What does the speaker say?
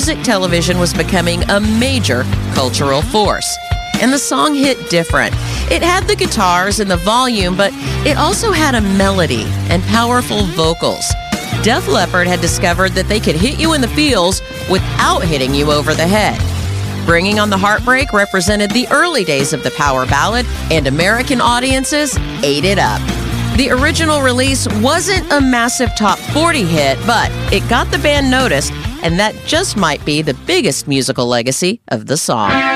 music television was becoming a major cultural force. And the song hit different. It had the guitars and the volume, but it also had a melody and powerful vocals. Def Leppard had discovered that they could hit you in the feels without hitting you over the head. Bringing on the Heartbreak represented the early days of the power ballad, and American audiences ate it up. The original release wasn't a massive top 40 hit, but it got the band noticed, and that just might be the biggest musical legacy of the song.